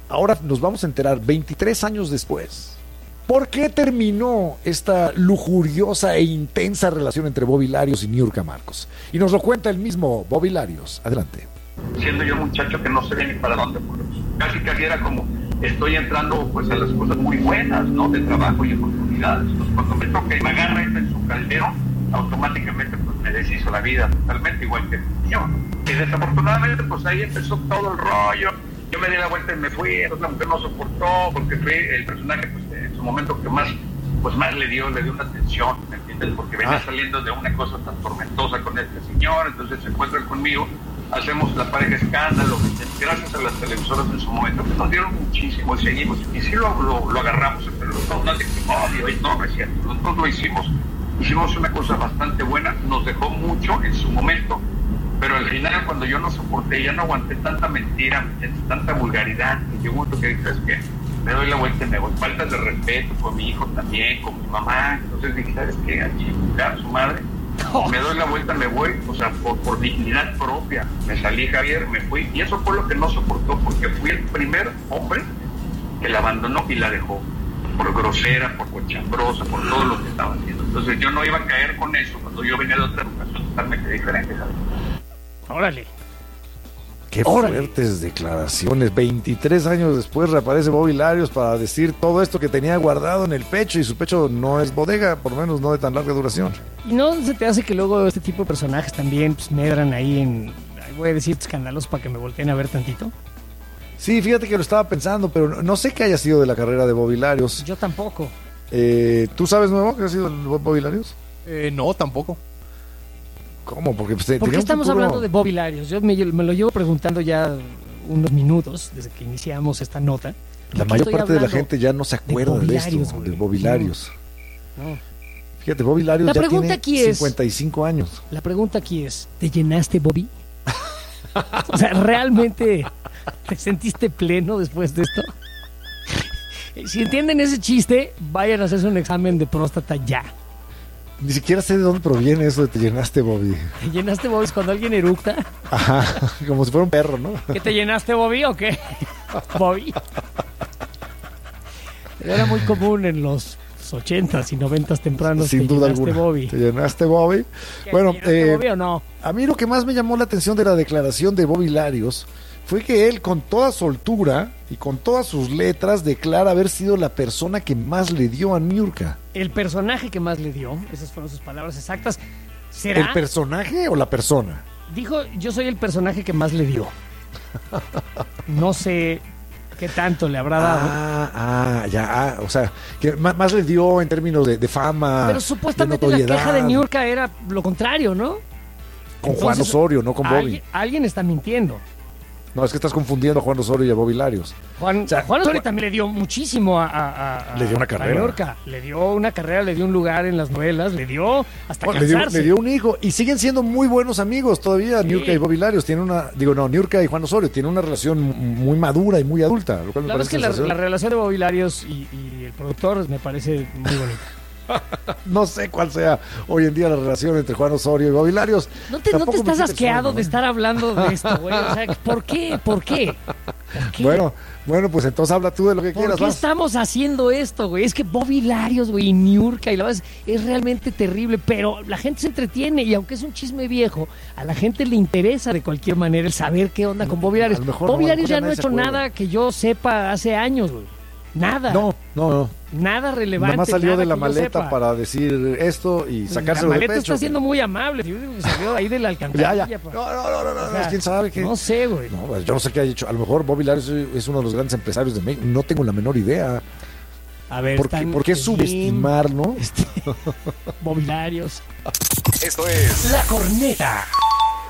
ahora nos vamos a enterar 23 años después. ¿Por qué terminó esta lujuriosa e intensa relación entre Bobby Larios y Niurka Marcos? Y nos lo cuenta el mismo Bobby Larios. Adelante. Siendo yo un muchacho que no sabía ni para dónde, pues, casi era como estoy entrando pues a las cosas muy buenas, ¿no? De trabajo y oportunidades. Pues, cuando me toca y me agarra en su caldero, automáticamente pues me deshizo la vida totalmente, igual que yo. Y desafortunadamente pues ahí empezó todo el rollo. Yo me di la vuelta y me fui, entonces la mujer no soportó, porque fui el personaje pues, en su momento que más le dio una atención, ¿me entiendes? Porque venía saliendo de una cosa tan tormentosa con este señor, entonces se encuentra conmigo, hacemos la pareja escándalo, gracias a las televisoras en su momento, que nos dieron muchísimo y seguimos, y sí lo agarramos entre los dos, no es de que odio, no es cierto, nosotros lo hicimos una cosa bastante buena, nos dejó mucho en su momento, pero al final cuando yo no soporté, ya no aguanté tanta mentira, tanta vulgaridad, y llegó un momento que dije, es que me doy la vuelta y me voy, faltas de respeto con mi hijo también, con mi mamá, entonces dije, ¿sabes qué? A chingar su madre, me doy la vuelta, me voy, o sea, por dignidad propia, me salí, Javier, me fui, y eso fue lo que no soportó, porque fui el primer hombre que la abandonó y la dejó, por grosera, por cochambrosa, por todo lo que estaba haciendo. Entonces yo no iba a caer con eso cuando yo venía de otra educación totalmente diferente, ¿sabes? Órale. Qué fuertes declaraciones. 23 años después reaparece Bobby Larios para decir todo esto que tenía guardado en el pecho, y su pecho no es bodega, por lo menos no de tan larga duración. ¿Y no se te hace que luego este tipo de personajes también pues, medran ahí en, voy a decir, escándalos para que me volteen a ver tantito? Sí, fíjate que lo estaba pensando, pero no sé qué haya sido de la carrera de Bobby Larios. Yo tampoco. ¿Tú sabes, Nuevo, qué ha sido el Bobby Larios? No, tampoco. ¿Cómo? Porque ¿Por qué estamos hablando de Bobby Larios? Yo me lo llevo preguntando ya unos minutos desde que iniciamos esta nota. La mayor parte de la gente ya no se acuerda de esto, de Bobby Larios. No. Fíjate, Bobby Larios ya tiene aquí 55 años. La pregunta aquí es, ¿te llenaste, Bobby? O sea, ¿realmente te sentiste pleno después de esto? Si entienden ese chiste, vayan a hacerse un examen de próstata ya. Ni siquiera sé de dónde proviene eso de te llenaste, Bobby. ¿Te llenaste, Bobby? Es cuando alguien eructa. Ajá, como si fuera un perro, ¿no? ¿Qué te llenaste, Bobby, o qué? Bobby. Era muy común en los 80s y 90s tempranos. Sin duda alguna. Bobby. ¿Te llenaste, Bobby? Bueno, ¿te llenaste, Bobby, o no? A mí lo que más me llamó la atención de la declaración de Bobby Larios fue que él, con toda soltura y con todas sus letras, declara haber sido la persona que más le dio a Niurka. El personaje que más le dio, esas fueron sus palabras exactas. ¿Será? ¿El personaje o la persona? Dijo, yo soy el personaje que más le dio. No sé qué tanto le habrá dado. O sea, que más le dio en términos de fama. Pero supuestamente la queja de Niurka era lo contrario, ¿no? Con Juan Osorio, no con Bobby. Alguien está mintiendo. No, es que estás confundiendo a Juan Osorio y a Bobby Larios. Juan Osorio también le dio muchísimo le dio una carrera. A Niurka. Le dio una carrera, le dio un lugar en las novelas, le dio hasta cansarse. Le dio un hijo. Y siguen siendo muy buenos amigos todavía, sí. Niurka y Bobby Larios. Tienen Niurka y Juan Osorio tienen una relación muy madura y muy adulta. Lo cual me parece que la relación de Bobby Larios y el productor me parece muy bonita. No sé cuál sea hoy en día la relación entre Juan Osorio y Bobby Larios. ¿No te estás asqueado de estar hablando de esto, güey? O sea, ¿por qué? Bueno, pues entonces habla tú de lo que quieras. ¿Por qué estamos haciendo esto, güey? Es que Bobby Larios, güey, y Niurka, y la verdad es realmente terrible, pero la gente se entretiene, y aunque es un chisme viejo, a la gente le interesa de cualquier manera el saber qué onda con Bobby Larios. Bobby Larios ya no ha hecho nada que yo sepa hace años, güey. Nada. No. Nada relevante. Nada más salió de la maleta para decir esto y sacárselo de pecho. La maleta está siendo muy amable. Yo digo que salió ahí de la alcantarilla. Ya. No, o sea, quién sabe qué. No sé, güey. No, pues yo no sé qué ha hecho. A lo mejor Bobby Larios es uno de los grandes empresarios de México. No tengo la menor idea. A ver, ¿Por qué subestimar, no? Bobby Larios. Esto es La Corneta.